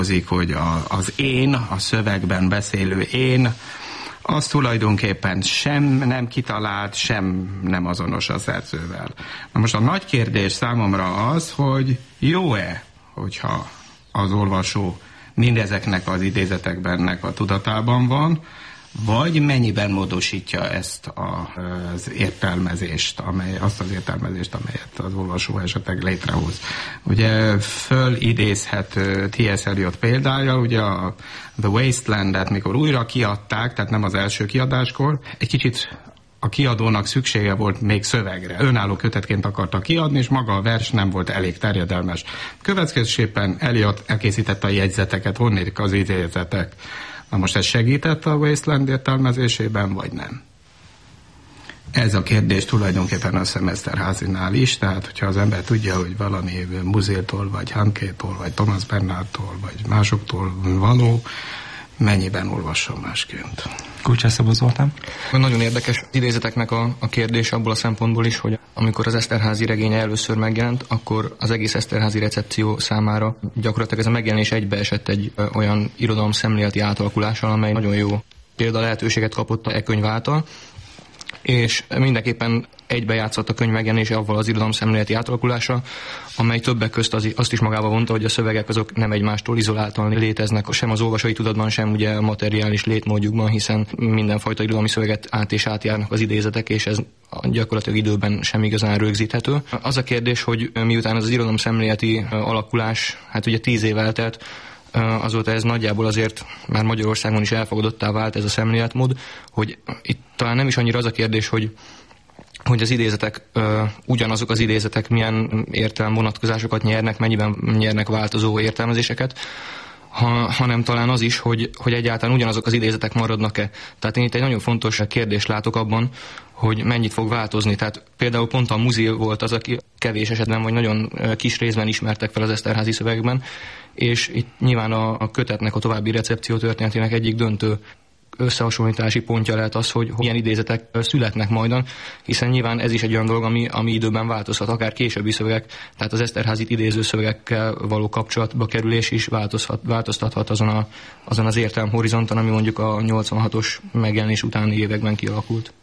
hogy az én, a szövegben beszélő én, az tulajdonképpen sem nem kitalált, sem nem azonos a szerzővel. Na most a nagy kérdés számomra az, hogy jó-e, hogyha az olvasó mindezeknek az idézetekbennek a tudatában van, vagy mennyiben módosítja ezt az értelmezést, azt az értelmezést, amelyet az olvasó esetleg létrehoz. Ugye fölidézhet T.S. Eliot példája, ugye a The Wastelandet, mikor újra kiadták, tehát nem az első kiadáskor, egy kicsit a kiadónak szüksége volt még szövegre. Önálló kötetként akarta kiadni, és maga a vers nem volt elég terjedelmes. Következésképpen Eliot elkészítette a jegyzeteket, honnét az idézetek. Na most ez segített a Wasteland értelmezésében, vagy nem? Ez a kérdés tulajdonképpen a Szemeszterházinál is, tehát hogyha az ember tudja, hogy valami Musiltól, vagy Handkétól, vagy Thomas Bernhardtól, vagy másoktól való, mennyiben olvasson másként. Kulcsár Szabó Zoltán. Nagyon érdekes idézeteknek a kérdés abból a szempontból is, hogy amikor az Eszterházy regénye először megjelent, akkor az egész Eszterházy recepció számára gyakorlatilag ez a megjelenés egybeesett egy olyan irodalomszemléleti átalakulással, amely nagyon jó példa lehetőséget kapott a könyv által, és mindenképpen egybejátszott a könyv megjelenése avval az irodalomszemléleti átalakulással, amely többek közt azt is magába vonta, hogy a szövegek azok nem egymástól izoláltan léteznek, sem az olvasói tudatban, sem ugye a materiális létmódjukban, hiszen mindenfajta irodalmi szöveget át és átjárnak az idézetek, és ez gyakorlatilag időben sem igazán rögzíthető. Az a kérdés, hogy miután az irodalomszemléleti alakulás, hát ugye 10 év eltelt, azóta ez nagyjából azért már Magyarországon is elfogadottá vált ez a szemléletmód, hogy itt talán nem is annyira az a kérdés, hogy az idézetek, ugyanazok az idézetek milyen értelem vonatkozásokat nyernek, mennyiben nyernek változó értelmezéseket, hanem talán az is, hogy egyáltalán ugyanazok az idézetek maradnak-e. Tehát én itt egy nagyon fontos kérdést látok abban, hogy mennyit fog változni. Tehát például pont a Musil volt az, aki kevés esetben, vagy nagyon kis részben ismertek fel az Eszterházy szövegben, és itt nyilván a kötetnek a további recepció történetének egyik döntő összehasonlítási pontja lehet az, hogy milyen idézetek születnek majdan, hiszen nyilván ez is egy olyan dolog, ami időben változhat, akár későbbi szövegek, tehát az Eszterházit idéző szövegekkel való kapcsolatba kerülés is változtathat azon az értelmhorizonton, ami mondjuk a 86-os megjelenés utáni években kialakult.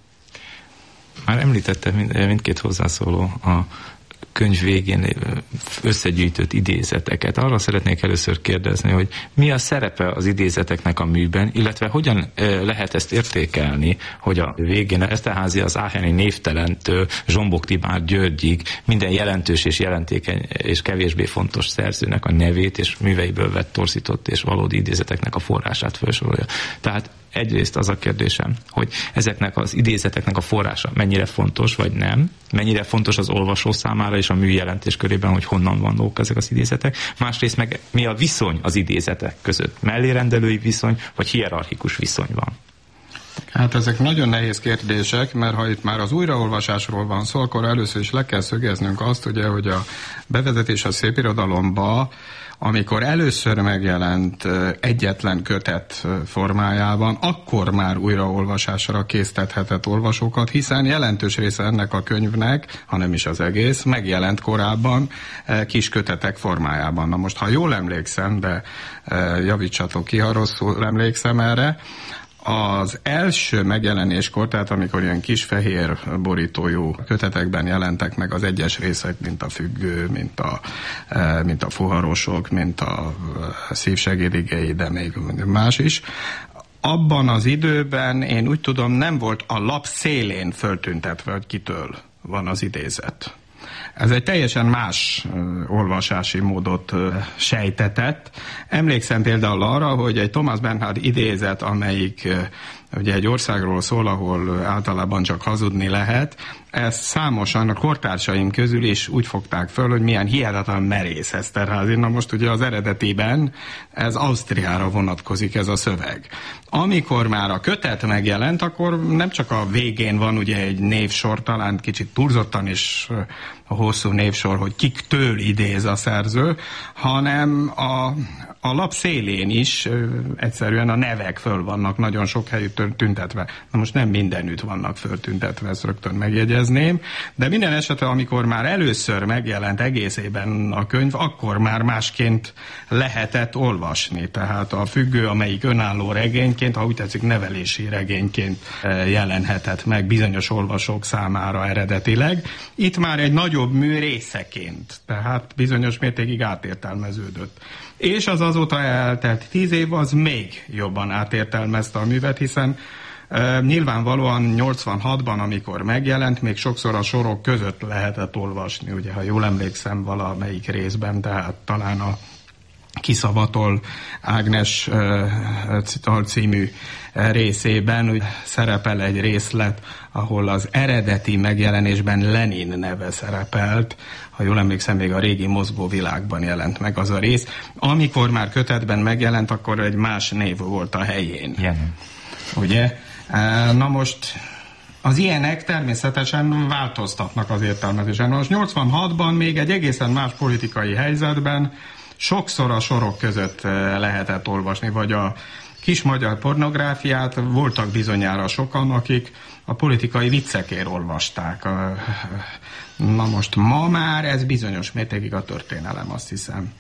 Már említette mindkét hozzászóló a könyv végén összegyűjtött idézeteket. Arra szeretnék először kérdezni, hogy mi a szerepe az idézeteknek a műben, illetve hogyan lehet ezt értékelni, hogy a végén Eszterházy az ácheni névtelentől Zsombok Tibár Györgyig minden jelentős és jelentékeny és kevésbé fontos szerzőnek a nevét és műveiből vett torzított és valódi idézeteknek a forrását felsorolja. Tehát egyrészt az a kérdésem, hogy ezeknek az idézeteknek a forrása mennyire fontos, vagy nem, mennyire fontos az olvasó számára és a műjelentés körében, hogy honnan vannak ezek az idézetek. Másrészt meg mi a viszony az idézetek között? Mellérendelői viszony, vagy hierarchikus viszony van? Hát ezek nagyon nehéz kérdések, mert ha itt már az újraolvasásról van szó, akkor először is le kell szögeznünk azt, ugye, hogy a bevezetés a szépirodalomba, amikor először megjelent egyetlen kötet formájában, akkor már újraolvasásra késztethetett olvasókat, hiszen jelentős része ennek a könyvnek, hanem is az egész, megjelent korábban kis kötetek formájában. Na most, ha jól emlékszem, de javítsatok ki, ha rosszul emlékszem erre, az első megjelenéskor, tehát amikor ilyen kis fehér borítójú kötetekben jelentek meg az egyes részek, mint a Függő, mint a Fuharosok, mint a Szívsegédigei, de még más is, abban az időben én úgy tudom, nem volt a lap szélén föltüntetve, hogy kitől van az idézet. Ez egy teljesen más olvasási módot sejtetett. Emlékszem például arra, hogy egy Thomas Bernhard idézet, amelyik ugye egy országról szól, ahol általában csak hazudni lehet, ezt számosan a kortársaim közül is úgy fogták föl, hogy milyen hihetetlen merész Eszterházy. Na most ugye az eredetiben ez Ausztriára vonatkozik ez a szöveg. Amikor már a kötet megjelent, akkor nem csak a végén van ugye egy névsor, talán kicsit túlzottan is a hosszú névsor, hogy kiktől idéz a szerző, hanem a lap szélén is egyszerűen a nevek föl vannak nagyon sok helyütt tüntetve. Na most nem mindenütt vannak föltüntetve, ezt rögtön megjegyezném, de minden esetre, amikor már először megjelent egészében a könyv, akkor már másként lehetett olvasni. Tehát a Függő, amelyik önálló regényként, ha úgy tetszik, nevelési regényként jelenhetett meg bizonyos olvasók számára eredetileg. Itt már egy nagyobb mű részeként, tehát bizonyos mértékig átértelmeződött. És az azóta eltelt 10 év az még jobban átértelmezte a művet, hiszen nyilvánvalóan 86-ban, amikor megjelent, még sokszor a sorok között lehetett olvasni, ugye, ha jól emlékszem valamelyik részben, tehát talán a Kiszavatol Ágnes című részében úgy szerepel egy részlet, ahol az eredeti megjelenésben Lenin neve szerepelt, ha jól emlékszem, még a régi Mozgóvilágban jelent meg az a rész. Amikor már kötetben megjelent, akkor egy más név volt a helyén. Igen. Ugye? Na most az ilyenek természetesen változtatnak az értelmezésen. Most 86-ban még egy egészen más politikai helyzetben sokszor a sorok között lehetett olvasni, vagy a kis magyar pornográfiát voltak bizonyára sokan, akik a politikai viccekért olvasták. Na most ma már ez bizonyos mértékig a történelem, azt hiszem.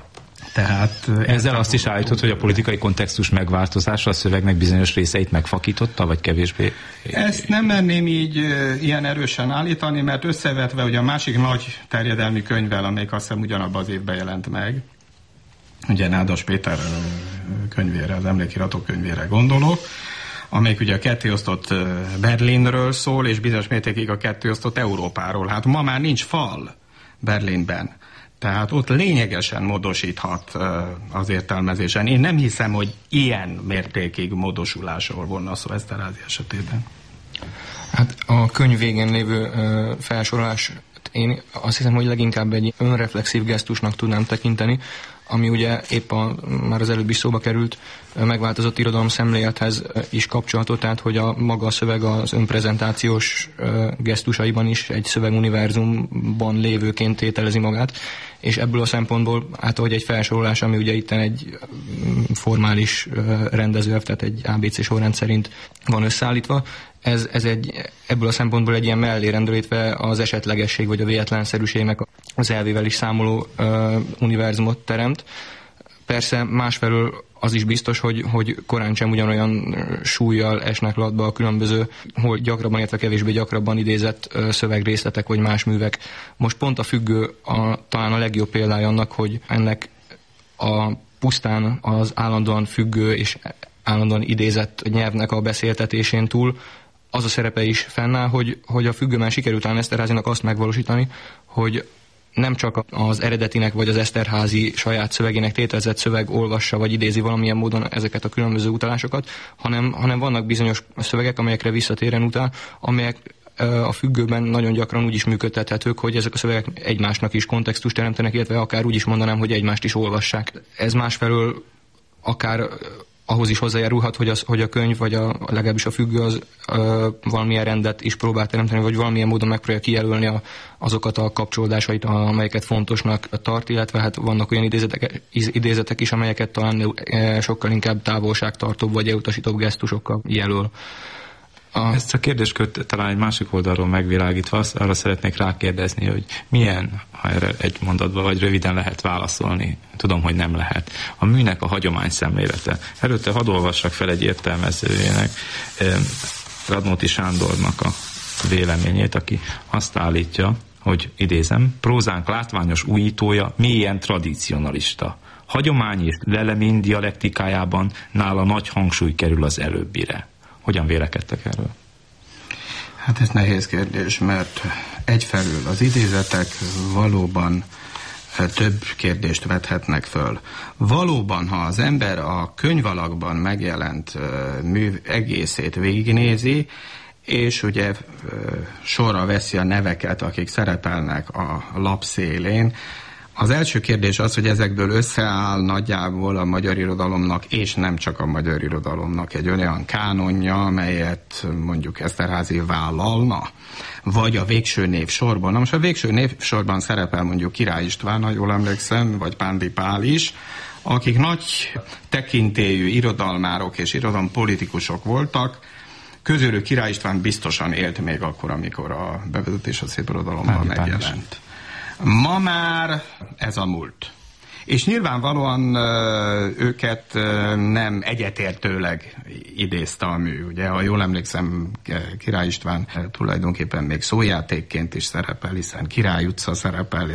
Tehát ezzel azt is állított, hogy a politikai kontextus megváltozása a szövegnek bizonyos részeit megfakította, vagy kevésbé? Ezt nem merném így ilyen erősen állítani, mert összevetve ugye a másik nagy terjedelmű könyvvel, amelyik azt hiszem ugyanabban az évben jelent meg, ugye Nádas Péter könyvére, az emlékiratok könyvére gondolok, amelyik ugye a kettéosztott Berlinről szól, és bizonyos mértékig a kettéosztott Európáról. Hát ma már nincs fal Berlinben. Tehát ott lényegesen módosíthat az értelmezésen. Én nem hiszem, hogy ilyen mértékig módosulásról volna szó Esterházy esetében. Hát a könyv végén lévő felsorolás, én azt hiszem, hogy leginkább egy önreflexív gesztusnak tudnám tekinteni, ami ugye épp már az előbb is szóba került, megváltozott irodalom szemlélethez is kapcsolható, tehát hogy a maga a szöveg az önprezentációs gesztusaiban is egy szöveguniverzumban lévőként tételezi magát, és ebből a szempontból, hát ahogy egy felsorolás, ami ugye itten egy formális rendezőelv, tehát egy ABC sorrend szerint van összeállítva, ez ebből a szempontból egy ilyen mellérendelítve az esetlegesség vagy a véletlenszerűségnek az elvével is számoló univerzumot teremt. Persze másfelől az is biztos, hogy korán sem ugyanolyan súllyal esnek latba a különböző, hol gyakrabban, illetve kevésbé gyakrabban idézett szövegrészletek vagy más művek. Most pont a Függő talán a legjobb példája annak, hogy ennek a pusztán az állandóan függő és állandóan idézett nyelvnek a beszéltetésén túl az a szerepe is fennáll, hogy a Függőben sikerült ám Esterházynak azt megvalósítani, hogy nem csak az eredetinek vagy az Esterházy saját szövegének tételezett szöveg olvassa vagy idézi valamilyen módon ezeket a különböző utalásokat, hanem vannak bizonyos szövegek, amelyekre visszatéren utal, amelyek a Függőben nagyon gyakran úgy is működtethetők, hogy ezek a szövegek egymásnak is kontextust teremtenek, illetve akár úgy is mondanám, hogy egymást is olvassák. Ez másfelől akár ahhoz is hozzájárulhat, hogy a könyv, vagy legalábbis a Függő az valamilyen rendet is próbál teremteni, vagy valamilyen módon megpróbálja kijelölni azokat a kapcsolódásait, amelyeket fontosnak tart, illetve hát vannak olyan idézetek is, amelyeket talán sokkal inkább távolságtartóbb, vagy elutasítóbb gesztusokkal jelöl. Ezt a kérdéskört talán egy másik oldalról megvilágítva, arra szeretnék rákérdezni, hogy milyen, ha erre egy mondatban vagy röviden lehet válaszolni, tudom, hogy nem lehet, a műnek a hagyomány szemlélete. Előtte hadd olvassak fel egy értelmezőjének, Radnóti Sándornak a véleményét, aki azt állítja, hogy idézem, prózánk látványos újítója mélyen tradicionalista. Hagyomány és lelemény dialektikájában nála nagy hangsúly kerül az előbbire. Hogyan vélekedtek erről? Hát ez nehéz kérdés, mert egyfelől az idézetek valóban több kérdést vethetnek föl. Valóban, ha az ember a könyvalakban megjelent mű egészét végignézi, és ugye sorra veszi a neveket, akik szerepelnek a lapszélén, az első kérdés az, hogy ezekből összeáll nagyjából a magyar irodalomnak, és nem csak a magyar irodalomnak egy olyan kánonja, amelyet mondjuk Esterházy vállalna, vagy a végső név sorban. Na most a végső név sorban szerepel mondjuk Király István, ha jól emlékszem, vagy Pándi Pál is, akik nagy tekintélyű irodalmárok és irodalompolitikusok voltak, közülük Király István biztosan élt még akkor, amikor a Bevezetés a szépirodalomban megjelent. Ma már ez a múlt. És nyilvánvalóan őket nem egyetértőleg idézte a mű. Ugye, ha jól emlékszem, Király István tulajdonképpen még szójátékként is szerepel, hiszen Király utca szerepel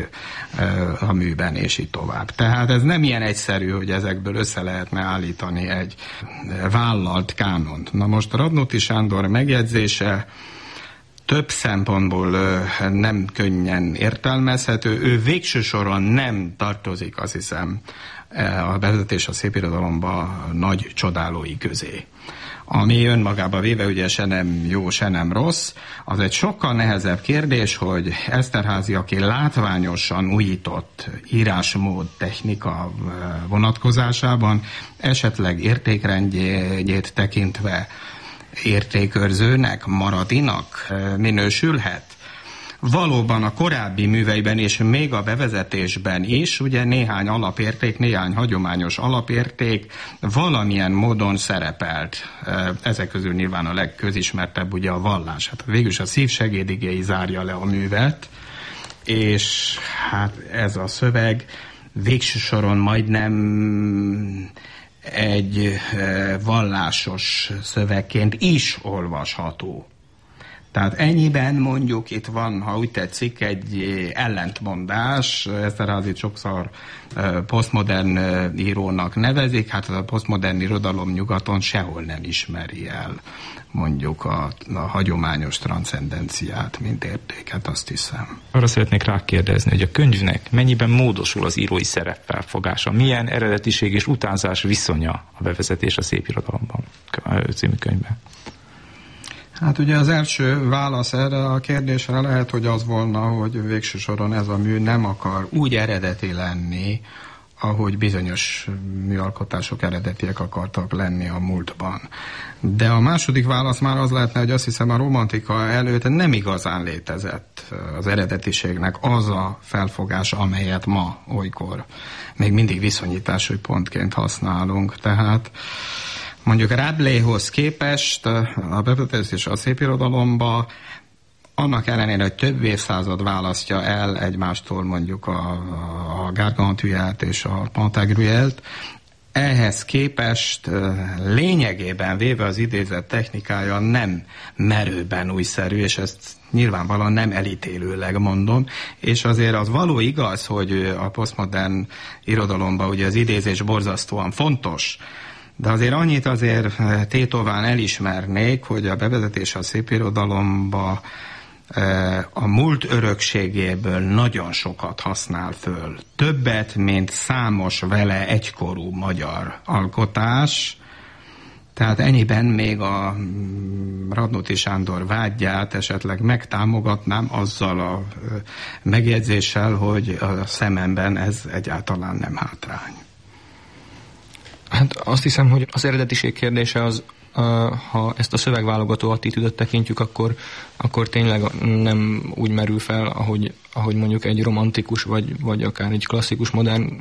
a műben, és így tovább. Tehát ez nem ilyen egyszerű, hogy ezekből össze lehetne állítani egy vállalt kánont. Na most Radnóti Sándor megjegyzése több szempontból nem könnyen értelmezhető. Ő végső soron nem tartozik, azt hiszem, a Bevezetés a szépirodalomba nagy csodálói közé. Ami önmagába véve ugye se nem jó, se nem rossz. Az egy sokkal nehezebb kérdés, hogy Eszterházy, aki látványosan újított írásmód technika vonatkozásában, esetleg értékrendjét tekintve értékőrzőnek, maradinak minősülhet. Valóban a korábbi műveiben és még a Bevezetésben is ugye néhány alapérték, néhány hagyományos alapérték valamilyen módon szerepelt. Ezek közül nyilván a legközismertebb ugye a vallás. Hát végülis a szívsegédigéi zárja le a művet, és hát ez a szöveg végső soron majdnem egy vallásos szövegként is olvasható. Tehát ennyiben mondjuk itt van, ha úgy tetszik, egy ellentmondás. Eszterházit sokszor posztmodern írónak nevezik, hát a posztmodern irodalom nyugaton sehol nem ismeri el mondjuk a hagyományos transzcendenciát, mint értéket, azt hiszem. Arra szeretnék rákérdezni, hogy a könyvnek mennyiben módosul az írói szerepfelfogása, milyen eredetiség és utánzás viszonya a Bevezetés a szépirodalomban című könyvben? Hát ugye az első válasz erre a kérdésre lehet, hogy az volna, hogy végső soron ez a mű nem akar úgy eredeti lenni, ahogy bizonyos műalkotások eredetiek akartak lenni a múltban. De a második válasz már az lehetne, hogy azt hiszem a romantika előtt nem igazán létezett az eredetiségnek az a felfogás, amelyet ma olykor még mindig viszonyítási pontként használunk. Tehát mondjuk Rabelaiséhoz képest a Bevezetés a szépirodalomba annak ellenére, hogy több évszázad választja el egymástól mondjuk a Gargantuát és a Pantagruelt, ehhez képest lényegében véve az idézet technikája nem merőben újszerű, és ezt nyilvánvalóan nem elítélőleg mondom, és azért az való igaz, hogy a posztmodern irodalomban ugye az idézés borzasztóan fontos, de azért annyit azért tétován elismernék, hogy a Bevezetés a szépirodalomba a múlt örökségéből nagyon sokat használ föl. Többet, mint számos vele egykorú magyar alkotás. Tehát ennyiben még a Radnóti Sándor vágyát esetleg megtámogatnám azzal a megjegyzéssel, hogy a szememben ez egyáltalán nem hátrány. Hát azt hiszem, hogy az eredetiség kérdése az, ha ezt a szövegválogató attitűdöt tekintjük, akkor tényleg nem úgy merül fel, ahogy mondjuk egy romantikus, vagy akár egy klasszikus, modern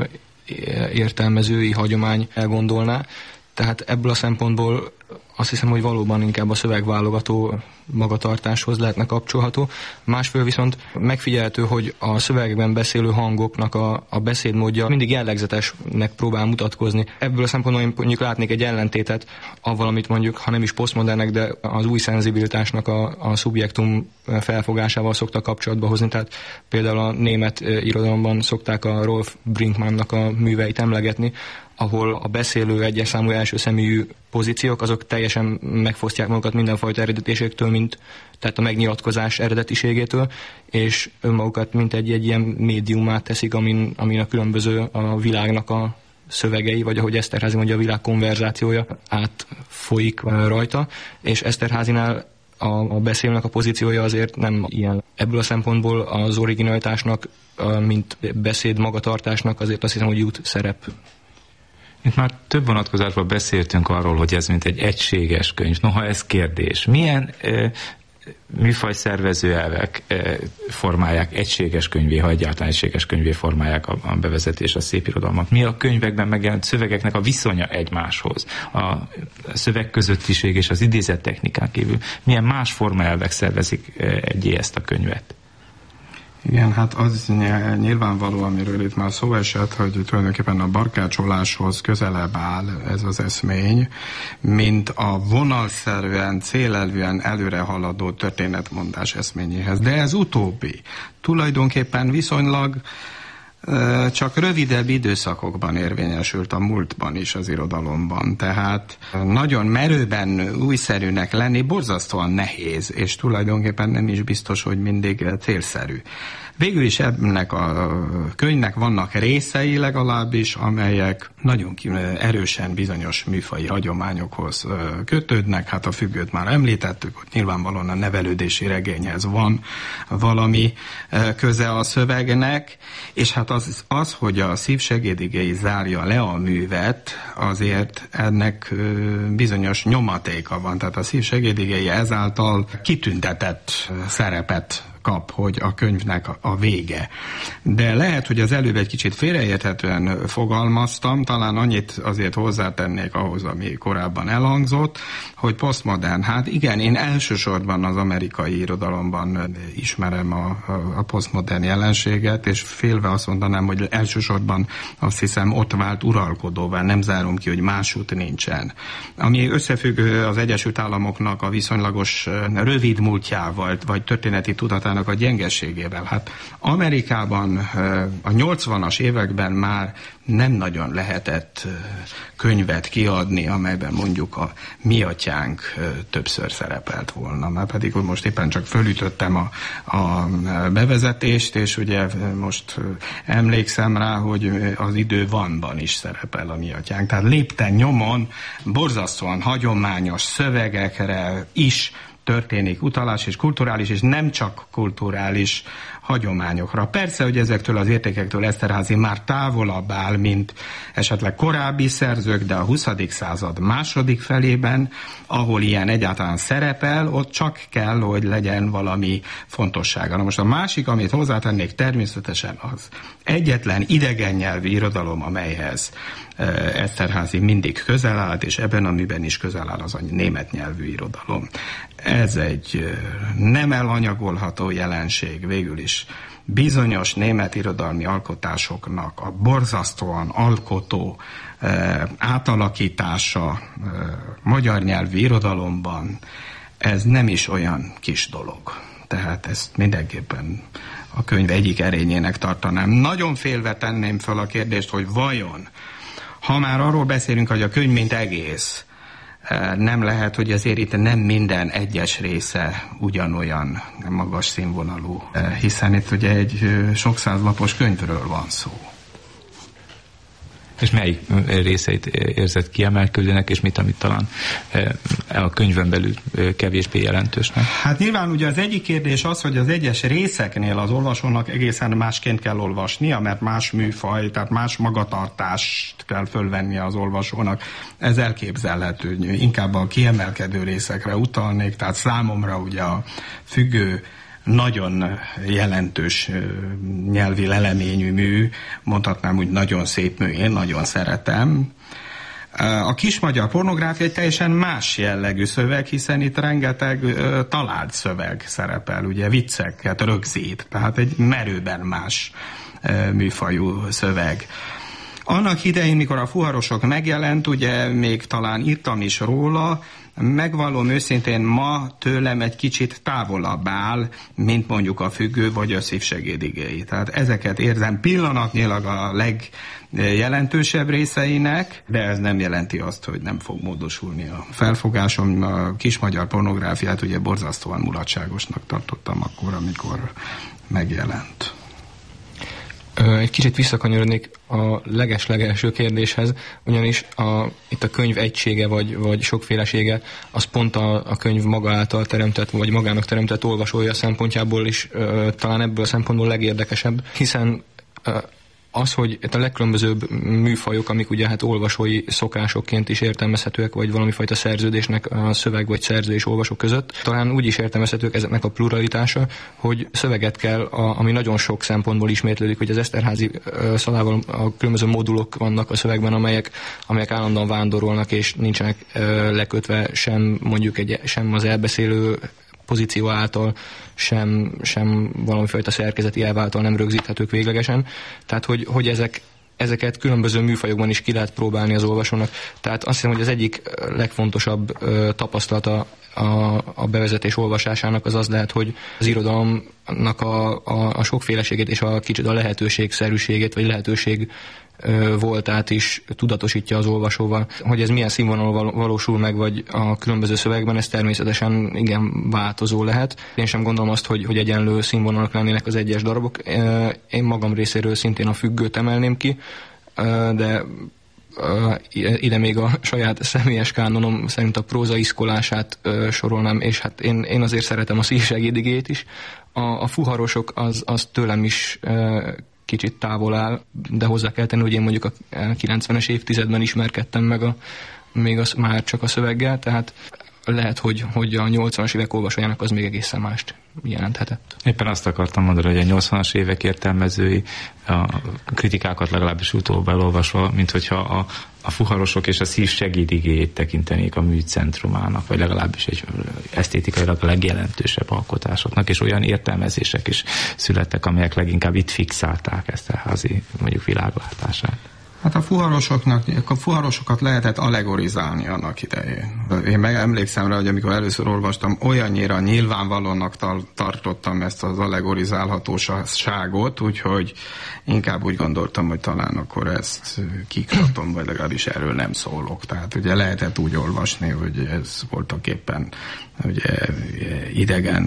értelmezői hagyomány elgondolná. Tehát ebből a szempontból azt hiszem, hogy valóban inkább a szövegválogató magatartáshoz lehetne kapcsolható. Másfél viszont megfigyelhető, hogy a szövegben beszélő hangoknak a beszédmódja mindig jellegzetesnek próbál mutatkozni. Ebből a szempontból én mondjuk látnék egy ellentétet avval, amit mondjuk, ha nem is posztmodernek, de az új szenzibilitásnak a szubjektum felfogásával szoktak kapcsolatba hozni. Tehát például a német irodalomban szokták a Rolf Brinkmannnak a műveit emlegetni, ahol a beszélő egyes számú első személyű pozíciók, azok teljesen megfosztják magukat mindenfajta eredetiségtől, tehát a megnyilatkozás eredetiségétől, és önmagukat mint egy ilyen médiumá teszik, amin a különböző a világnak a szövegei, vagy ahogy Eszterházy mondja, a világ konverzációja átfolyik rajta, és Eszterházinál a beszélőnek a pozíciója azért nem ilyen. Ebből a szempontból az originalitásnak, mint beszéd magatartásnak azért azt hiszem, hogy jut szerep. Itt már több vonatkozásban beszéltünk arról, hogy ez mint egy egységes könyv. Noha ez kérdés. Milyen műfaj szervező elvek formálják egységes könyvé, ha egyáltalán egységes könyvé formálják a bevezetés, a szépirodalmat. Mi a könyvekben megjelent szövegeknek a viszonya egymáshoz, a szöveg közöttiség és az idézett technikán kívül. Milyen más formaelvek szervezik egyé ezt a könyvet? Igen, hát az nyilvánvaló, amiről itt már szó esett, hogy tulajdonképpen a barkácsoláshoz közelebb áll ez az eszmény, mint a vonalszerűen, célelvűen előre haladó történetmondás eszményéhez. De ez utóbbi. Tulajdonképpen viszonylag csak rövidebb időszakokban érvényesült a múltban is az irodalomban. Tehát nagyon merőben újszerűnek lenni borzasztóan nehéz, és tulajdonképpen nem is biztos, hogy mindig célszerű. Végül is ennek a könyvnek vannak részei legalábbis, amelyek nagyon erősen bizonyos műfaji hagyományokhoz kötődnek. Hát a Függőt már említettük, hogy nyilvánvalóan a nevelődési regényhez van valami köze a szövegnek, és hát az, hogy a Szívsegédigéi zárja le a művet, azért ennek bizonyos nyomatéka van. Tehát a Szívsegédigéi ezáltal kitüntetett szerepet kap, hogy a könyvnek a vége. De lehet, hogy az előbb egy kicsit félreérthetően fogalmaztam, talán annyit azért hozzátennék ahhoz, ami korábban elhangzott, hogy posztmodern. Hát igen, én elsősorban az amerikai irodalomban ismerem a posztmodern jelenséget, és félve azt mondanám, hogy elsősorban azt hiszem ott vált uralkodóvá, nem zárom ki, hogy másút nincsen. Ami összefügg az Egyesült Államoknak a viszonylagos rövid múltjával, vagy történeti tudatának a gyengeségével. Hát Amerikában a 80-as években már nem nagyon lehetett könyvet kiadni, amelyben mondjuk a Mi atyánk többször szerepelt volna. Már pedig most éppen csak fölütöttem a bevezetést, és ugye most emlékszem rá, hogy az Idő vanban is szerepel a Mi atyánk. Tehát lépten nyomon borzasztóan hagyományos szövegekre is történik utalás, és kulturális, és nem csak kulturális hagyományokra. Persze, hogy ezektől az értékektől Eszterházy már távolabb áll, mint esetleg korábbi szerzők, de a 20. század második felében, ahol ilyen egyáltalán szerepel, ott csak kell, hogy legyen valami fontossága. Na most a másik, amit hozzátennék, természetesen az egyetlen idegen nyelvű irodalom, amelyhez Eszterházy mindig közel állt, és ebben a műben is közel áll, az a német nyelvű irodalom. Ez egy nem elhanyagolható jelenség végül is. Bizonyos német irodalmi alkotásoknak a borzasztóan alkotó átalakítása magyar nyelvű irodalomban, ez nem is olyan kis dolog. Tehát ezt mindenképpen a könyv egyik erényének tartanám. Nagyon félve tenném fel a kérdést, hogy vajon, ha már arról beszélünk, hogy a könyv mint egész, nem lehet, hogy azért itt nem minden egyes része ugyanolyan magas színvonalú, hiszen itt ugye egy sok százlapos könyvről van szó. És melyik részeit érzett kiemelkedőnek, és mit, amit talán a könyvön belül kevésbé jelentősnek? Hát nyilván ugye az egyik kérdés az, hogy az egyes részeknél az olvasónak egészen másként kell olvasnia, mert más műfaj, tehát más magatartást kell fölvennie az olvasónak. Ez elképzelhető. Inkább a kiemelkedő részekre utalnék, tehát számomra ugye a Függő nagyon jelentős nyelvi leleményű mű, mondhatnám úgy nagyon szép mű, én nagyon szeretem. A kismagyar pornográfia egy teljesen más jellegű szöveg, hiszen itt rengeteg talált szöveg szerepel, ugye vicceket rögzít, tehát egy merőben más műfajú szöveg. Annak idején, mikor a Fuharosok megjelent, ugye még talán írtam is róla, megvallom őszintén, ma tőlem egy kicsit távolabb áll, mint mondjuk a Függő vagy a Szívsegédigéi. Tehát ezeket érzem pillanatnyilag a legjelentősebb részeinek, de ez nem jelenti azt, hogy nem fog módosulni a felfogásom. A kismagyar pornográfiát ugye borzasztóan mulatságosnak tartottam akkor, amikor megjelent. Egy kicsit visszakanyarodnék a leges-legelső kérdéshez, ugyanis itt a könyv egysége vagy sokfélesége, az pont a könyv maga által teremtett, vagy magának teremtett olvasója szempontjából is talán ebből a szempontból legérdekesebb, hiszen az, hogy a legkülönbözőbb műfajok, amik ugye hát olvasói szokásokként is értelmezhetőek, vagy valami fajta szerződésnek a szöveg vagy szerző és olvasó között, talán úgy is értelmezhetők ezeknek a pluralitása, hogy szöveget kell, ami nagyon sok szempontból ismétlődik, hogy az Eszterházy szalával a különböző modulok vannak a szövegben, amelyek állandóan vándorolnak, és nincsenek lekötve sem mondjuk sem az elbeszélő pozíció által, sem valamifajta szerkezeti elv által nem rögzíthetők véglegesen. Tehát, hogy ezeket különböző műfajokban is ki lehet próbálni az olvasónak. Tehát azt hiszem, hogy az egyik legfontosabb tapasztalata a bevezetés olvasásának az lehet, hogy az irodalomnak a sokféleségét és kicsit a lehetőségszerűségét, vagy lehetőség voltát is tudatosítja az olvasóval. Hogy ez milyen színvonalon valósul meg, vagy a különböző szövegben, ez természetesen igen változó lehet. Én sem gondolom azt, hogy egyenlő színvonalak lennének az egyes darabok. Én magam részéről szintén a függőt emelném ki, de ide még a saját személyes kánonom szerint a prózaiszkolását sorolnám, és hát én azért szeretem a szívsegédigét is. A fuharosok az tőlem is kicsit távol áll, de hozzá kell tenni, hogy én mondjuk a 90-es évtizedben ismerkedtem meg már csak a szöveggel, tehát lehet, hogy a 80-as évek olvasójának az még egészen mást jelenthetett. Éppen azt akartam mondani, hogy a 80-as évek értelmezői a kritikákat legalábbis utóbb elolvasva, mint hogyha a fuharosok és a szív segédigéjét tekintenék a mű centrumának, vagy legalábbis egy esztétikailag a legjelentősebb alkotásoknak, és olyan értelmezések is születtek, amelyek leginkább itt fixálták Eszterházy mondjuk világlátását. Hát a fuharosokat lehetett allegorizálni annak idején. Én emlékszem rá, hogy amikor először olvastam, olyannyira nyilvánvalónak tartottam ezt az allegorizálhatóságot, úgyhogy inkább úgy gondoltam, hogy talán akkor ezt kiklatom, vagy legalábbis erről nem szólok. Tehát ugye lehetett úgy olvasni, hogy ez voltak éppen ugye, idegen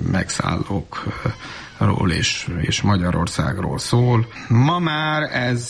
megszállókról és Magyarországról szól. Ma már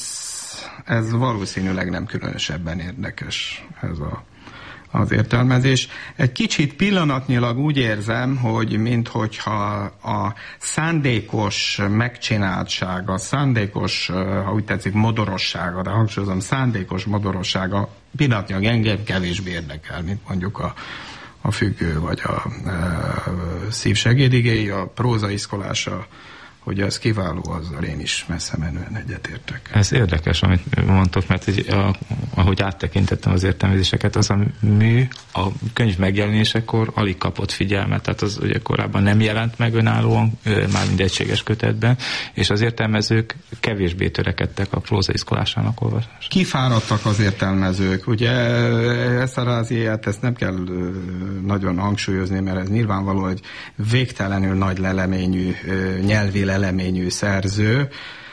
ez valószínűleg nem különösebben érdekes, ez az értelmezés. Egy kicsit pillanatnyilag úgy érzem, hogy minthogyha a szándékos megcsináltsága, szándékos, ha úgy tetszik, modorossága, de hangsúlyozom, szándékos modorossága pillanatnyilag engem kevésbé érdekel, mint mondjuk a függő, vagy a szívsegédigéi, a prózaiszkolása, hogy ez kiváló, azzal én is messze menően egyetértek. Ez érdekes, amit mondtok, mert ahogy áttekintettem az értelmezéseket, az a mű a könyv megjelenésekor alig kapott figyelmet, tehát az ugye korábban nem jelent meg önállóan, mármint egységes kötetben, és az értelmezők kevésbé törekedtek a prózaiszkolásának olvasásra. Kifáradtak az értelmezők, ugye Eszterházyt ezt nem kell nagyon hangsúlyozni, mert ez nyilvánvaló, hogy végtelenül nagy leleményű nyelvi eleményű szerző,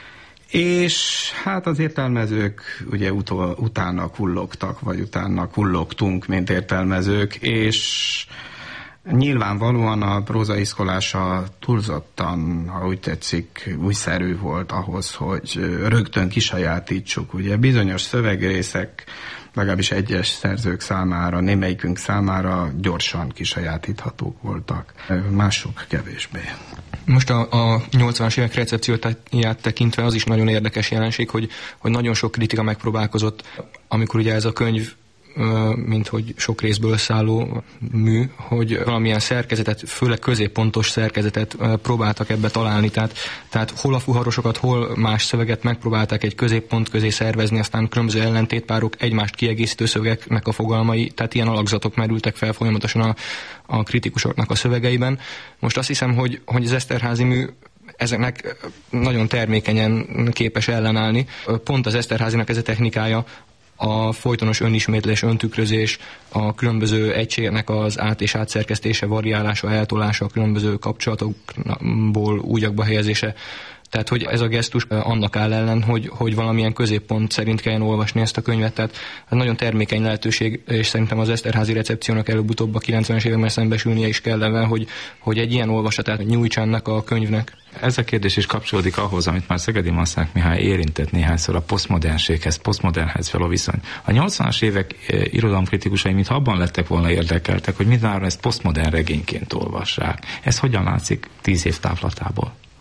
és hát az értelmezők ugye utána kullogtak, vagy utána kullogtunk, mint értelmezők, és nyilvánvalóan a prózaiszkolása túlzottan, ha úgy tetszik, újszerű volt ahhoz, hogy rögtön kisajátítsuk. Ugye bizonyos szövegrészek, legalábbis egyes szerzők számára, némelyikünk számára gyorsan kisajátíthatók voltak, mások kevésbé. Most a 80-as évek recepcióját tekintve az is nagyon érdekes jelenség, hogy nagyon sok kritika megpróbálkozott, amikor ugye ez a könyv, mint hogy sok részből összeálló mű, hogy valamilyen szerkezetet, főleg középpontos szerkezetet próbáltak ebbe találni, tehát hol a fuharosokat, hol más szöveget megpróbálták egy középpont közé szervezni, aztán különböző ellentétpárok, egymást kiegészítő szövegeknek a fogalmai, tehát ilyen alakzatok merültek fel folyamatosan a kritikusoknak a szövegeiben. Most azt hiszem, hogy az Eszterházy mű ezeknek nagyon termékenyen képes ellenállni. Pont az Eszterházynak ez a technikája, a folytonos önismétlés, öntükrözés, a különböző egységeknek az át- és átszerkesztése, variálása, eltolása, a különböző kapcsolatokból újakba helyezése. Tehát, hogy ez a gesztus annak áll ellen, hogy valamilyen középpont szerint kelljen olvasni ezt a könyvet. Tehát ez nagyon termékeny lehetőség, és szerintem az Eszterházy recepciónak előbb-utóbb a 90-es években szembesülnie is kellene, hogy egy ilyen olvasatát nyújtsanak a könyvnek. Ez a kérdés is kapcsolódik ahhoz, amit már Szegedi Maszák Mihály érintett néhányszor, a posztmodernséghez, posztmodernhez való viszony. A 80-as évek irodalomkritikusai mintha abban lettek volna érdekeltek, hogy mindenáron ezt posztmodern regényként olvassák. Ez hogyan látszik 10 év távlatából?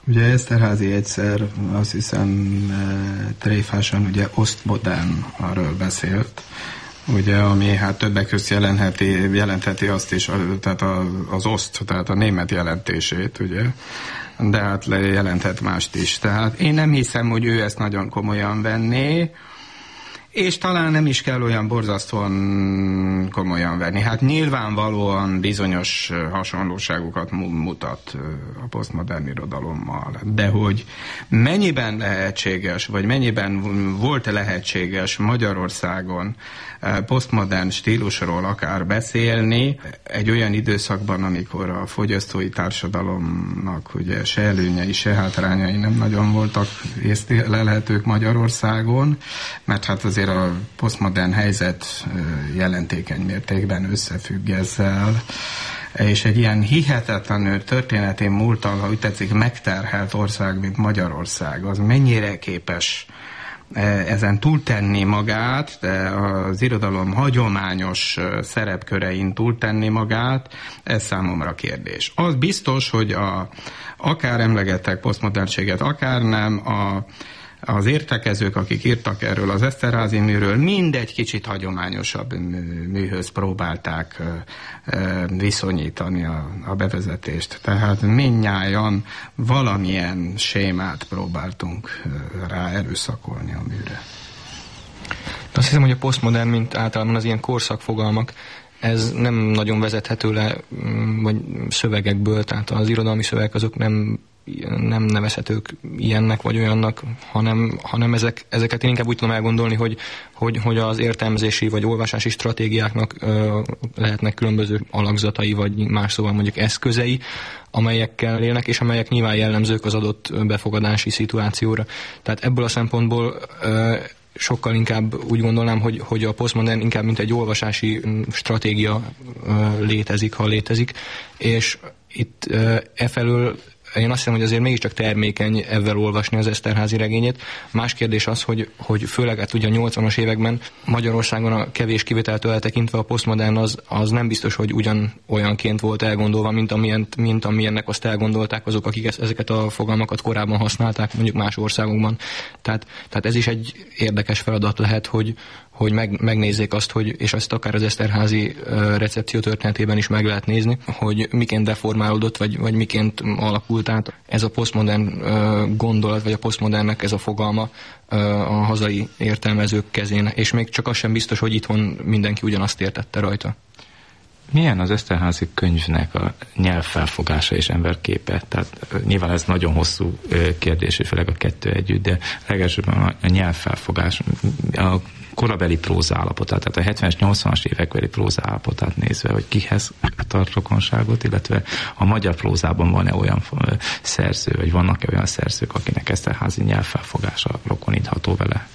Ugye Eszterházy egyszer, azt hiszem tréfásan ugye Ostmodernről beszélt, ugye, ami hát többek közt jelentheti azt is, tehát az oszt, tehát a német jelentését, ugye, de hát jelenthet mást is. Tehát én nem hiszem, hogy ő ezt nagyon komolyan venné, és talán nem is kell olyan borzasztóan komolyan venni. Hát nyilvánvalóan bizonyos hasonlóságokat mutat a posztmodern irodalommal, de hogy mennyiben lehetséges, vagy mennyiben volt lehetséges Magyarországon posztmodern stílusról akár beszélni, egy olyan időszakban, amikor a fogyasztói társadalomnak ugye se előnyei, se hátrányai nem nagyon voltak észlelhetők Magyarországon, mert hát azért a posztmodern helyzet jelentékeny mértékben összefügg ezzel, és egy ilyen hihetetlenül történetén múltal, ha úgy tetszik, megterhelt ország, mint Magyarország, az mennyire képes ezen túltenni magát, de az irodalom hagyományos szerepkörein túltenni magát, ez számomra kérdés. Az biztos, hogy akár emlegettek posztmodernséget, akár nem, az értekezők, akik írtak erről az Eszterházy műről, mindegy kicsit hagyományosabb műhöz próbálták viszonyítani a bevezetést. Tehát mindnyájan valamilyen sémát próbáltunk rá erőszakolni a műre. Azt hiszem, hogy a posztmodern, mint általában az ilyen korszakfogalmak, ez nem nagyon vezethető le vagy szövegekből, tehát az irodalmi szövegek azok nem nevezhetők ilyennek vagy olyannak, hanem ezeket én inkább úgy tudom elgondolni, hogy az értelmezési vagy olvasási stratégiáknak lehetnek különböző alakzatai, vagy más szóval mondjuk eszközei, amelyekkel élnek, és amelyek nyilván jellemzők az adott befogadási szituációra. Tehát ebből a szempontból sokkal inkább úgy gondolnám, hogy a posztmodern inkább mint egy olvasási stratégia létezik, ha létezik, és itt efelől én azt hiszem, hogy azért mégiscsak termékeny ebben olvasni az Eszterházy regényét. Más kérdés az, hogy főleg hát ugye a 80-as években Magyarországon a kevés kivételtől eltekintve a posztmodern az nem biztos, hogy olyanként volt elgondolva, mint amilyennek azt elgondolták azok, akik ezeket a fogalmakat korábban használták, mondjuk más országokban. Tehát ez is egy érdekes feladat lehet, hogy megnézzék azt, és ezt akár az Eszterházy recepció történetében is meg lehet nézni, hogy miként deformálódott, vagy miként alakult át ez a posztmodern gondolat, vagy a posztmodernnek ez a fogalma a hazai értelmezők kezén, és még csak az sem biztos, hogy itthon mindenki ugyanazt értette rajta. Milyen az Eszterházy könyvnek a nyelvfelfogása és emberképe? Tehát nyilván ez nagyon hosszú kérdés, főleg a kettő együtt, de legelsőben a nyelvfelfogás, a korabeli prózaállapotát, tehát a 70-es, 80-as évekbeli prózaállapotát nézve, hogy kihez tart rokonságot, illetve a magyar prózában van-e olyan szerző, vagy vannak-e olyan szerzők, akinek Eszterházy nyelvfelfogása rokonítható vele?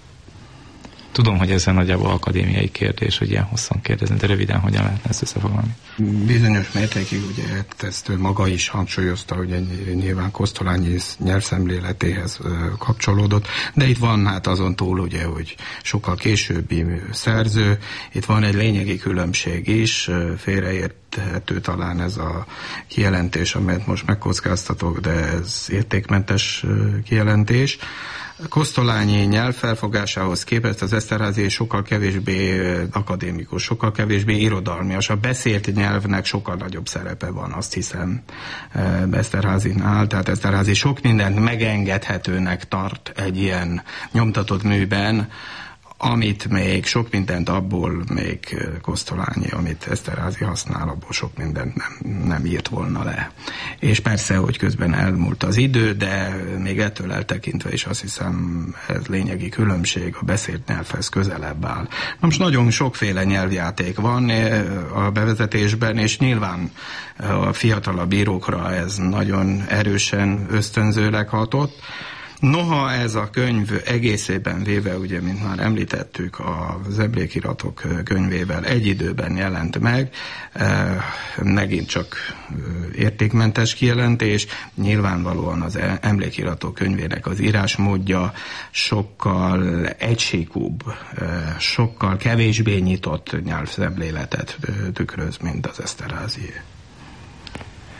Tudom, hogy ez nagyjából akadémiai kérdés, hogy ilyen hosszan kérdezni, de röviden hogyan lehetne ezt összefoglalni? Bizonyos mértékig ugye ezt maga is hangsúlyozta, hogy nyilván Kosztolányi nyelvszemléletéhez kapcsolódott, de itt van hát azon túl ugye, hogy sokkal későbbi szerző, itt van egy lényegi különbség is, félreérthető talán ez a kijelentés, amelyet most megkockáztatok, de ez értékmentes kijelentés. Kosztolányi nyelvfelfogásához képest az Eszterházy sokkal kevésbé akadémikus, sokkal kevésbé irodalmias. A beszélt nyelvnek sokkal nagyobb szerepe van, azt hiszem, Eszterházynál. Tehát Eszterházy sok mindent megengedhetőnek tart egy ilyen nyomtatott műben, amit még sok mindent abból még Kosztolányi, amit Eszterházy használ, abból sok mindent nem írt volna le. És persze, hogy közben elmúlt az idő, de még ettől eltekintve is azt hiszem, ez lényegi különbség, a beszélt nyelvhez közelebb áll. Most nagyon sokféle nyelvjáték van a bevezetésben, és nyilván a fiatalabb írókra ez nagyon erősen ösztönzőleg hatott. Noha ez a könyv egészében véve, ugye, mint már említettük, az emlékiratok könyvével egy időben jelent meg, megint csak értékmentes kijelentés, nyilvánvalóan az emlékiratok könyvének az írásmódja sokkal egysíkúbb, sokkal kevésbé nyitott nyelvszemléletet tükröz, mint az Eszterházyé.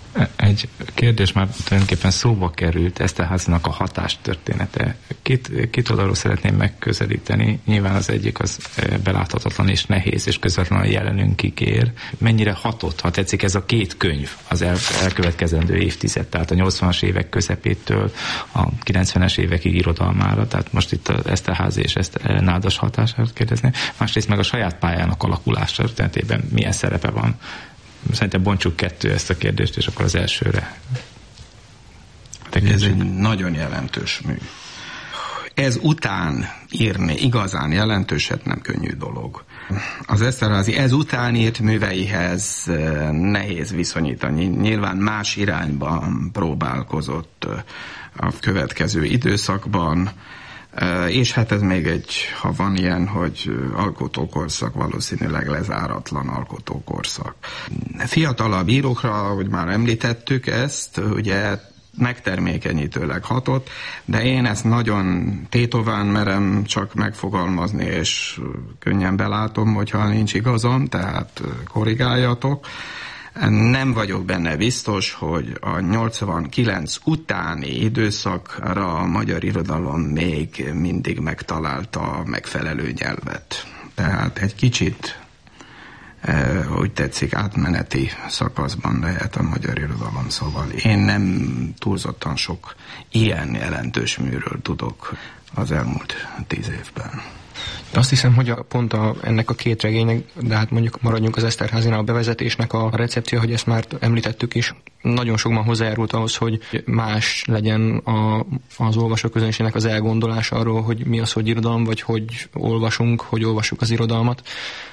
Egy kérdés már tulajdonképpen szóba került, Eszterházynak a hatástörténete. Két oldalról szeretném megközelíteni. Nyilván az egyik az beláthatatlan és nehéz, és közvetlenül jelenünkig ér. Mennyire hatott, ha tetszik, ez a két könyv az elkövetkezendő évtized, tehát a 80-as évek közepétől a 90-es évekig irodalmára, tehát most itt az Eszterházy és Nádas hatását kérdezni. Másrészt meg a saját pályának alakulása történetében milyen szerepe van. Szerintem bontsuk ketté ezt a kérdést, és akkor az elsőre. Ez egy nagyon jelentős mű. Ez után írni igazán jelentőset nem könnyű dolog. Az Eszterházy ez után írt műveihez nehéz viszonyítani. Nyilván más irányban próbálkozott a következő időszakban, és hát ez még ha van ilyen, hogy alkotókorszak, valószínűleg lezáratlan alkotókorszak. Fiatalabb írókra, ahogy már említettük ezt, ugye megtermékenyítőleg hatott, de én ezt nagyon tétován merem csak megfogalmazni, és könnyen belátom, hogyha nincs igazam, tehát korrigáljatok. Nem vagyok benne biztos, hogy a 89 utáni időszakra a magyar irodalom még mindig megtalálta a megfelelő nyelvet. Tehát egy kicsit, úgy tetszik, átmeneti szakaszban lehet a magyar irodalom, szóval én nem túlzottan sok ilyen jelentős műről tudok az elmúlt 10 évben. Azt hiszem, hogy pont ennek a két regénynek, de hát mondjuk maradjunk az Eszterházynál, a bevezetésnek a recepció, hogy ezt már említettük is, nagyon sokban hozzájárult ahhoz, hogy más legyen az olvasóközönségnek az elgondolása arról, hogy mi az, hogy irodalom, vagy hogy olvasunk, hogy olvassuk az irodalmat,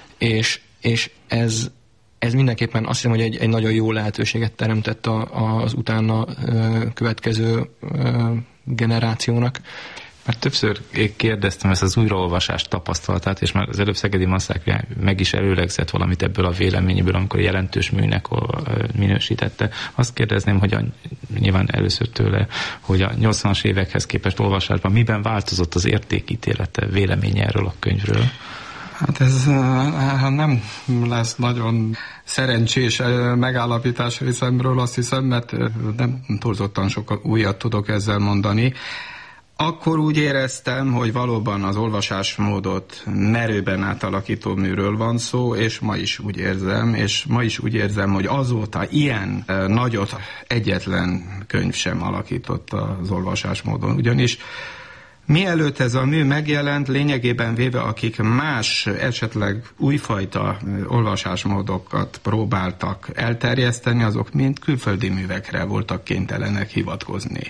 és ez mindenképpen azt hiszem, hogy egy nagyon jó lehetőséget teremtett az utána következő generációnak. Mert többször kérdeztem ezt az újraolvasás tapasztalatát, és már az előbb Szegedi Masszák meg is előlegzett valamit ebből a véleményéből, amikor jelentős műnek minősítette. Azt kérdezném, hogy nyilván először tőle, hogy a 80-as évekhez képest olvasásban miben változott az értékítélete, véleménye erről a könyvről? Hát ez nem lesz nagyon szerencsés megállapítás részemről, azt hiszem, mert nem túlzottan sok újat tudok ezzel mondani. Akkor úgy éreztem, hogy valóban az olvasásmódot merőben átalakító műről van szó, és ma is úgy érzem, hogy azóta ilyen nagyot egyetlen könyv sem alakított az olvasásmódon. Ugyanis mielőtt ez a mű megjelent, lényegében véve, akik más, esetleg újfajta olvasásmódokat próbáltak elterjeszteni, azok mind külföldi művekre voltak kénytelenek hivatkozni.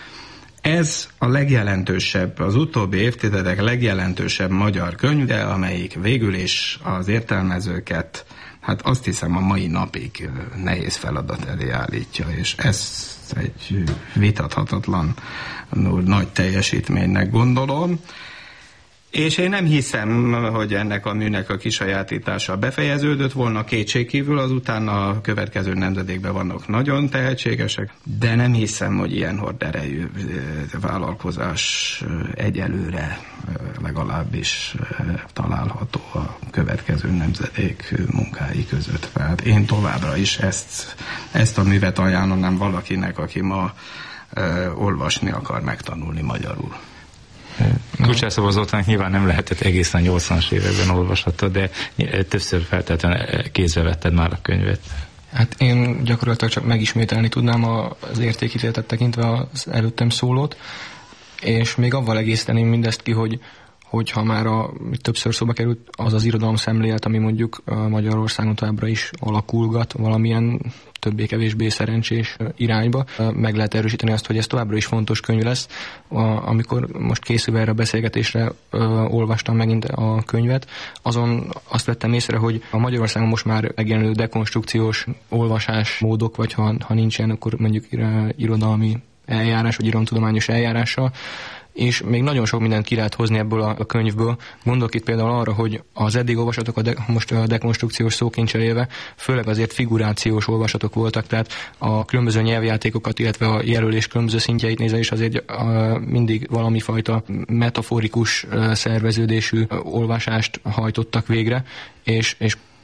Ez a legjelentősebb, az utóbbi évtizedek legjelentősebb magyar könyve, amelyik végül is az értelmezőket, hát azt hiszem a mai napig nehéz feladat elé állítja, és ez egy vitathatatlan nagy teljesítménynek gondolom. És én nem hiszem, hogy ennek a műnek a kisajátítása befejeződött volna, kétségkívül azután a következő nemzedékben vannak nagyon tehetségesek, de nem hiszem, hogy ilyen horderejű vállalkozás egyelőre legalábbis található a következő nemzedék munkái között. Tehát én továbbra is ezt a művet ajánlom valakinek, aki ma olvasni akar, megtanulni magyarul. Kucsászló Zoltánnak nyilván nem lehetett egészen 80-as években olvasható, de többször feltétlenül kézbe vetted már a könyvet. Hát én gyakorlatilag csak megismételni tudnám az értékítéletet tekintve az előttem szólót, és még avval egészteném mindezt ki, hogy ha már többször szóba került az irodalom szemlélet, ami mondjuk Magyarországon továbbra is alakulgat valamilyen többé-kevésbé szerencsés irányba, meg lehet erősíteni azt, hogy ez továbbra is fontos könyv lesz. Amikor most készülve erre a beszélgetésre olvastam megint a könyvet, azon azt vettem észre, hogy a Magyarországon most már megjelenő dekonstrukciós olvasásmódok, vagy ha nincsen, akkor mondjuk irodalmi eljárás, vagy irodalomtudományos eljárással, és még nagyon sok mindent ki lehet hozni ebből a könyvből. Gondolok itt például arra, hogy az eddig olvasatok, most a dekonstrukciós szókincsre élve, főleg azért figurációs olvasatok voltak, tehát a különböző nyelvjátékokat, illetve a jelölés különböző szintjeit nézve is azért mindig valami fajta metaforikus szerveződésű olvasást hajtottak végre, és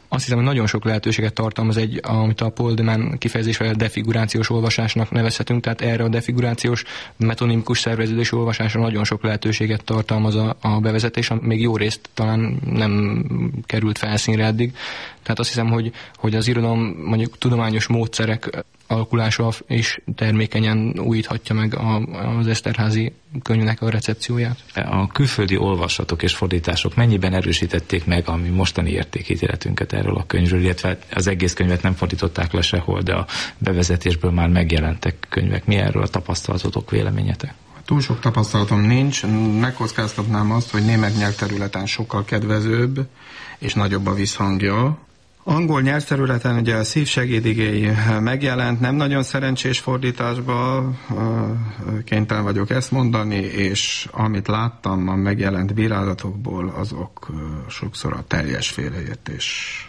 azt hiszem, hogy nagyon sok lehetőséget tartalmaz amit a Paul de Man kifejezésvel defigurációs olvasásnak nevezhetünk, tehát erre a defigurációs metonimikus szerveződési olvasásra nagyon sok lehetőséget tartalmaz a bevezetés, még jó részt talán nem került felszínre eddig. Tehát azt hiszem, hogy az irodalom mondjuk tudományos módszerek alakulása is termékenyen újíthatja meg az Eszterházy könyvnek a recepcióját. A külföldi olvasatok és fordítások mennyiben erősítették meg a mi mostani értékítéletünket erről a könyvről, illetve az egész könyvet nem fordították le sehol, de a bevezetésből már megjelentek könyvek. Mi erről a tapasztalatotok, véleményetek? Túl sok tapasztalatom nincs, megkockáztatnám azt, hogy német nyelvterületen sokkal kedvezőbb és nagyobb a visszhangja. Angol nyelvterületen ugye a szívsegédigéi megjelent, nem nagyon szerencsés fordításba, kénytelen vagyok ezt mondani, és amit láttam a megjelent bírálatokból, azok sokszor a teljes félreértés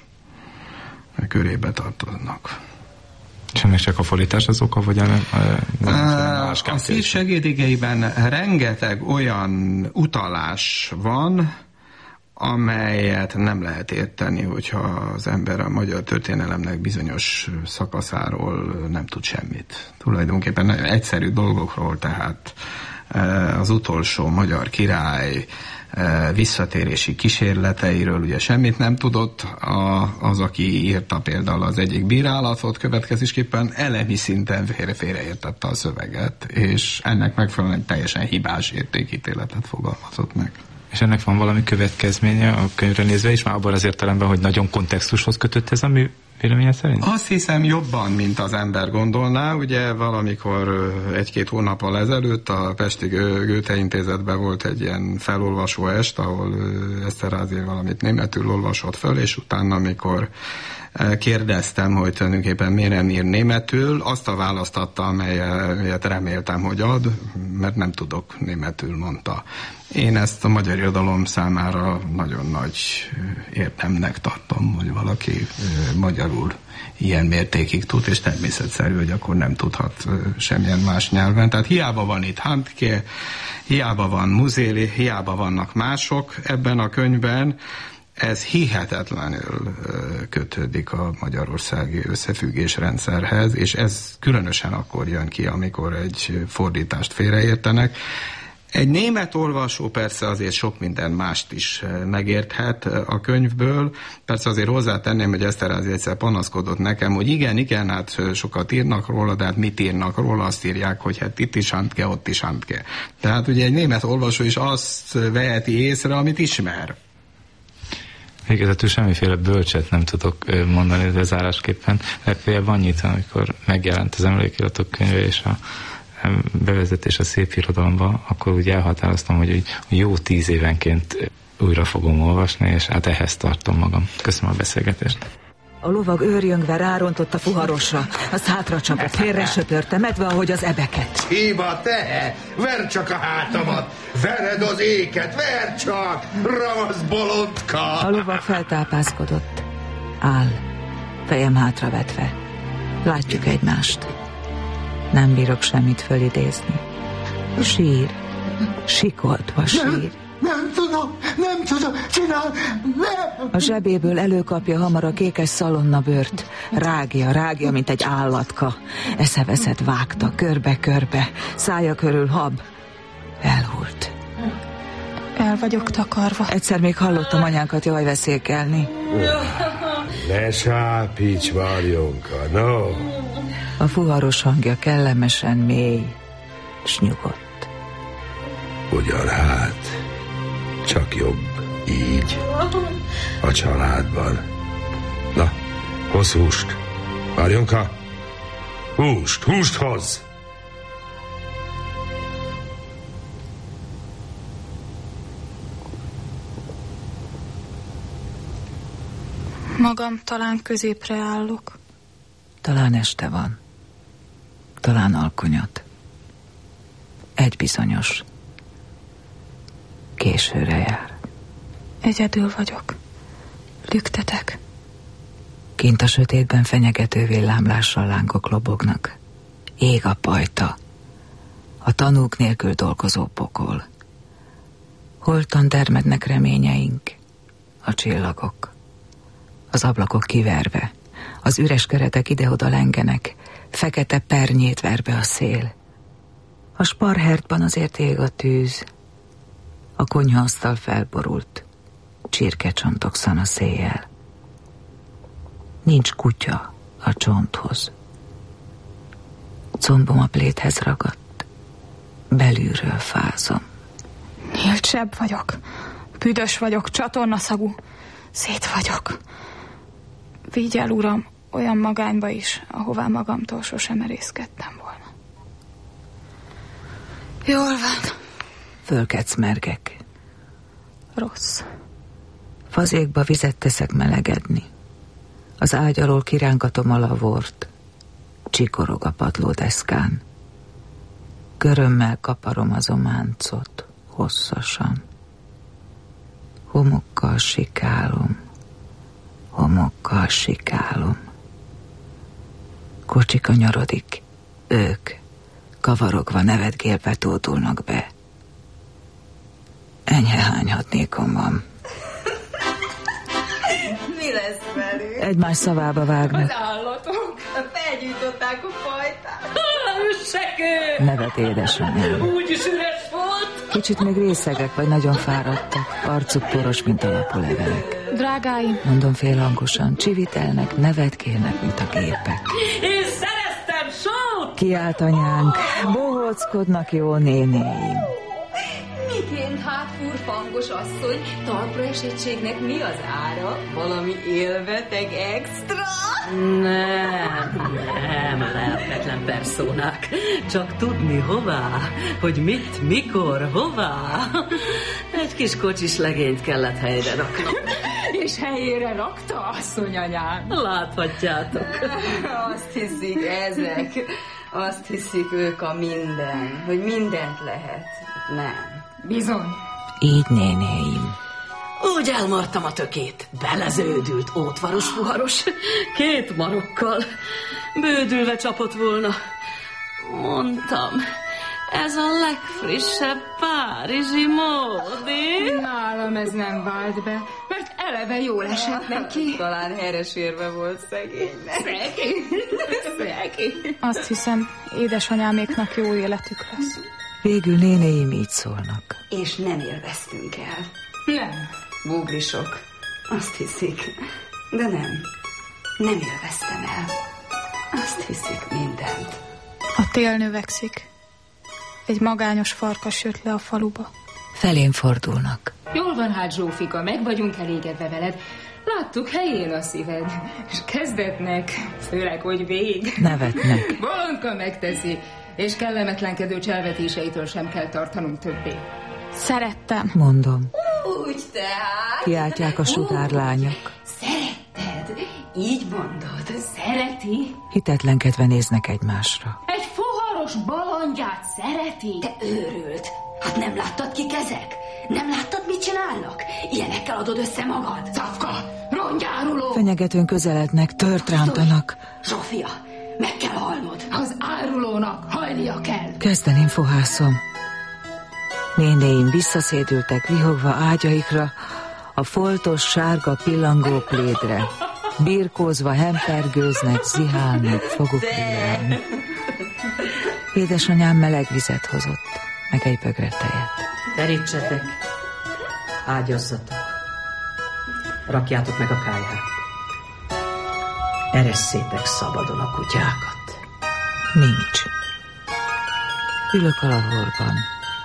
körébe tartoznak. És ennek csak a fordítás az oka, vagy a szívsegédigeiben rengeteg olyan utalás van, amelyet nem lehet érteni, hogyha az ember a magyar történelemnek bizonyos szakaszáról nem tud semmit. Tulajdonképpen nagyon egyszerű dolgokról, tehát az utolsó magyar király visszatérési kísérleteiről ugye semmit nem tudott, az, aki írta például az egyik bírálatot, következésképpen elemi szinten félreértette a szöveget, és ennek megfelelően teljesen hibás értékítéletet fogalmazott meg. És ennek van valami következménye a könyvre nézve is, már abban az értelemben, hogy nagyon kontextushoz kötött ez, ami véleménye szerint? Azt hiszem jobban, mint az ember gondolná. Ugye valamikor 1-2 hónappal ezelőtt a Pesti Goethe Intézetben volt egy ilyen felolvasó est, ahol Eszterházy valamit németül olvasott föl, és utána, amikor kérdeztem, hogy tulajdonképpen miért nem ír németül, azt a választ adta, amelyet reméltem, hogy ad, mert nem tudok németül, mondta. Én ezt a magyar irodalom számára nagyon nagy érdemnek tartom, hogy valaki magyarul ilyen mértékig tud, és természetszerű, hogy akkor nem tudhat semmilyen más nyelven. Tehát hiába van itt Handke, hiába van Muzéli, hiába vannak mások ebben a könyvben, ez hihetetlenül kötődik a magyarországi összefüggésrendszerhez, és ez különösen akkor jön ki, amikor egy fordítást félreértenek. Egy német olvasó persze azért sok minden mást is megérthet a könyvből. Persze azért hozzátenném, hogy Eszterházy egyszer panaszkodott nekem, hogy igen, hát sokat írnak róla, de hát mit írnak róla? Azt írják, hogy hát itt is Handke, ott is Handke. Tehát ugye egy német olvasó is azt veheti észre, amit ismer. Végezetül semmiféle bölcset nem tudok mondani bezárásképpen. Legfeljebb annyit, amikor megjelent az Emlékiratok könyve és a bevezetés a szép irodalomba, akkor úgy elhatároztam, hogy jó 10 évenként újra fogom olvasni, és hát ehhez tartom magam. Köszönöm a beszélgetést. A lovag őrjöngve rárontott a fuharosra, az hátra csapott, félre söpörte, medve, ahogy az ebeket. Hiba te! Verd csak a hátamat! Vered az éket! Verd csak! Ravasz bolondka! A lovag feltápászkodott. Áll, fejem hátravetve. Látjuk egymást. Nem bírok semmit fölidézni. Sír. Sikoltva sír. Nem tudom, csinál, nem! A zsebéből előkapja hamar a kékes szalonnabőrt. Rágja, mint egy állatka. Eszeveszett vágta, körbe-körbe. Szája körül hab. Elhult. El vagyok takarva. Egyszer még hallottam anyánkat jajveszékelni. Ne sápíts, Varjonka, no! A fuharos hangja kellemesen mély, s nyugodt. Ugyan hát, csak jobb így, a családban. Na, hozz húst. Varjonka, húst hozz! Magam talán középre állok. Talán este van. Talán alkonyat. Egy bizonyos. Későre jár. Egyedül vagyok. Lüktetek. Kint a sötétben fenyegető villámlással lángok lobognak. Ég a pajta. A tanúk nélkül dolgozó pokol. Holtan termednek reményeink. A csillagok. Az ablakok kiverve, az üres keretek ide-oda lengenek, fekete pernyét ver be a szél. A sparhertban azért ég a tűz, a konyhaasztal felborult, csirkecsontok szana széjjel. Nincs kutya a csonthoz. Combom a pléthez ragadt, belülről fázom. Nyílt seb vagyok, büdös vagyok, csatornaszagú, szét vagyok. Vigy el, uram, olyan magányba is, ahová magamtól sosem merészkedtem volna. Jól van. Fölkecmergek. Rossz. Fazékba vizet teszek melegedni. Az ágy alól kirángatom a lavort. Csikorog a padlódeszkán. Körömmel kaparom az ománcot, hosszasan. Homokkal sikálom. Homokkal sikálom. Kocsi kanyarodik. Ők, kavarogva, nevetgélve tódulnak be. Enyhe hányhatnékom van. Mi lesz velük? Egymás szavába vágnak. Az állatok. Felgyújtották a fajtát. Üssek! Nevet édesanyám. Úgyis üres volt. Kicsit még részegek, vagy nagyon fáradtak. Arcuk poros, mint a lapolevelek. Drágáim, Mondom félhangosan, csivitelnek, nevetkélnek, mint a gépek. Én szereztem sót! Kiállt anyánk, bohóckodnak jó nénéim. Miként hát, furfangos asszony, talpra esettségnek mi az ára? Valami élveteg extra? Nem, lehetetlen perszónák. Csak tudni hová, hogy mit, mikor, hová. Egy kis kocsis legényt kellett helyre raknom. És helyére rakta, asszonyanyám? Láthatjátok. Azt hiszik ezek, azt hiszik ők a minden, hogy mindent lehet. Nem. Bizony. Így nénéim. Úgy elmartam a tökét. Beleződült, ótvaros, fuharos. 2 marokkal. Bődülve csapott volna. Mondtam, ez a legfrissebb párizsi módi. Nálam ez nem vált be, mert eleve jól esett neki. Talán heresérve volt szegénynek. Szegény. azt hiszem, édesanyáméknak jó életük lesz. Végül nénéim így szólnak. És nem élveztünk el. Nem. Bugrisok. Azt hiszik. De nem. Nem élveztem el. Azt hiszik mindent. A tél növekszik. Egy magányos farkas jött le a faluba. Felém fordulnak. Jól van hát, Zsófika, meg vagyunk elégedve veled. Láttuk helyén a szíved. És kezdetnek, főleg, hogy vég. Nevetnek. Bolonka megteszi, és kellemetlenkedő cselvetéseitől sem kell tartanunk többé. Szerettem. Mondom. Úgy tehát. Kiáltják a sugárlányok. Szeretted? Így mondod. Szereti? Hitetlenkedve néznek egymásra. Egy fuharos bolondját szereti? Te őrült. Hát nem láttad, kik ezek? Nem láttad, mit csinálnak? Ilyenekkel adod össze magad? Szafka, rongyáruló! Fenyegetőn közelednek, tört rántanak. Zsófia, meg kell halnod. Az árulónak halnia kell. Kezdeném fohászom. Nénéim visszaszédültek vihogva ágyaikra, a foltos sárga pillangó plédre. Birkózva hempergőznek, zihálnak, foguk villám. Édesanyám meleg vizet hozott, meg egy bögre tejet. Terítsetek, ágyazzatok, rakjátok meg a kályhát. Eresszétek szabadon a kutyákat. Nincs. Ülök a lavorban.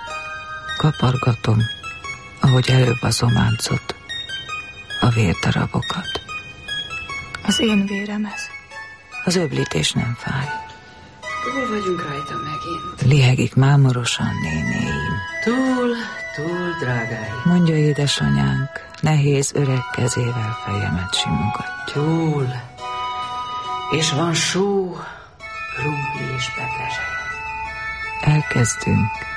Kapargatom, ahogy előbb az ománcot, a vérdarabokat. Az én vérem ez. Az öblítés nem fáj. Hol vagyunk rajta megint? Lihegik mámorosan nénéim. Túl, drágáim. Mondja édesanyánk, nehéz öreg kezével fejemet simogatja. Túl. És van só, krumpli és petrezsely. Elkezdünk